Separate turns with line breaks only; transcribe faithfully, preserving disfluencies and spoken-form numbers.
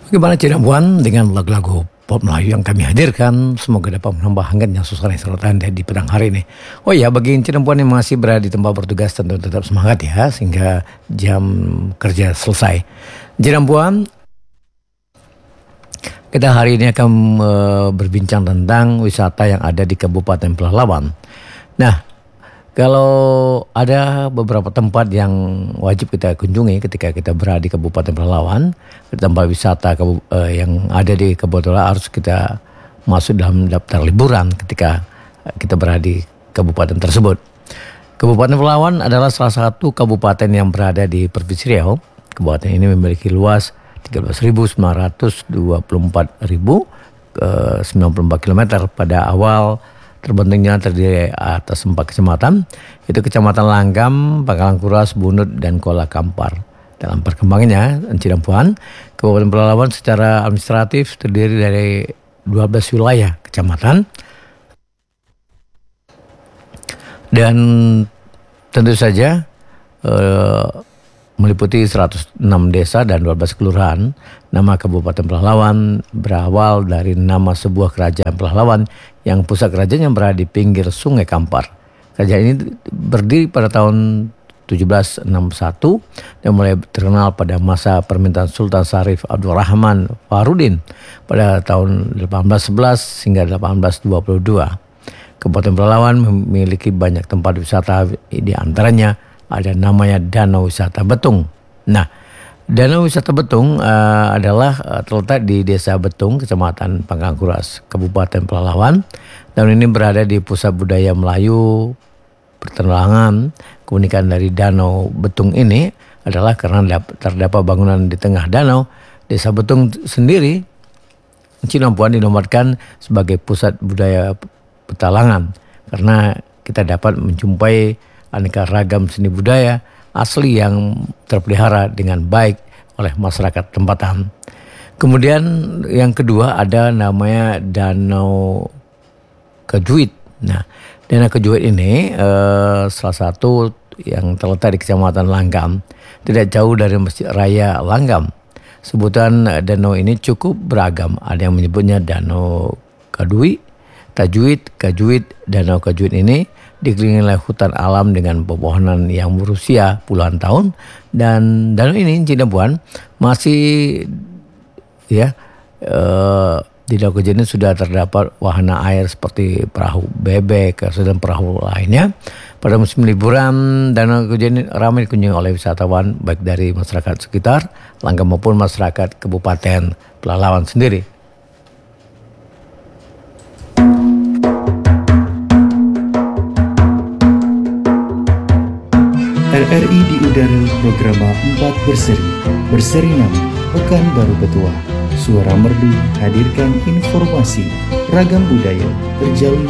Bagaimana Cirebon dengan lagu-lagu pop Melayu yang kami hadirkan, semoga dapat menambah hangatnya suasana suasana Anda di petang hari ini. Oh ya, bagi Cirebon yang masih berada di tempat bertugas tentu tetap semangat ya, sehingga jam kerja selesai. Cirebon, kita hari ini akan uh, berbincang tentang wisata yang ada di Kabupaten Pelalawan. Nah, kalau ada beberapa tempat yang wajib kita kunjungi ketika kita berada di Kabupaten Pelalawan, tempat wisata uh, yang ada di Kabupaten Pelalawan harus kita masuk dalam daftar liburan ketika kita berada di kabupaten tersebut. Kabupaten Pelalawan adalah salah satu kabupaten yang berada di Provinsi Riau. Kabupaten ini memiliki luas tiga belas ribu sembilan ratus dua puluh empat ribu sembilan puluh empat kilometer. Pada awal terbentuknya terdiri atas empat kecamatan, yaitu Kecamatan Langgam, Pangkalan Kuras, Bunut, dan Kola Kampar. Dalam perkembangannya, Cirebon, Kabupaten Pelalawan secara administratif terdiri dari dua belas wilayah kecamatan dan tentu saja eh, meliputi seratus enam desa dan dua belas kelurahan. Nama Kabupaten Pelalawan berawal dari nama sebuah kerajaan Pelalawan yang pusat kerajaan yang berada di pinggir Sungai Kampar. Kerajaan ini berdiri pada tahun tujuh belas enam puluh satu dan mulai terkenal pada masa pemerintahan Sultan Syarif Abdul Rahman Fahrudin pada tahun delapan belas sebelas hingga delapan belas dua puluh dua. Kabupaten Pelalawan memiliki banyak tempat wisata, di antaranya ada namanya Danau Wisata Betung. Nah, Danau Wisata Betung uh, adalah uh, terletak di Desa Betung, Kecamatan Pangkalan Kuras, Kabupaten Pelalawan. Danau ini berada di pusat budaya Melayu. Pertelangan keunikan dari Danau Betung ini adalah karena terdapat bangunan di tengah danau. Desa Betung sendiri, Cirebon dinobatkan sebagai pusat budaya petalangan karena kita dapat menjumpai aneka ragam seni budaya asli yang terpelihara dengan baik oleh masyarakat tempatan. Kemudian yang kedua ada namanya Danau Kejuit. Nah, Danau Kejuit ini eh, salah satu yang terletak di Kecamatan Langgam, tidak jauh dari Masjid Raya Langgam. Sebutan danau ini cukup beragam. Ada yang menyebutnya Danau Kaduit, Tajuit, Kajuit. Danau Kajuit ini dikelilingi oleh hutan alam dengan pepohonan yang berusia puluhan tahun, dan danau ini Cirebon masih ya eh, di Danau Kejuit ini sudah terdapat wahana air seperti perahu bebek dan perahu lainnya. Pada musim liburan, Danau Kejuit ini ramai dikunjungi oleh wisatawan baik dari masyarakat sekitar Langgam maupun masyarakat Kabupaten Pelalawan sendiri.
R R I di udara program empat berseri, berseri nama Pekan Baru Petua. Suara Merdu hadirkan informasi, ragam budaya, terjalin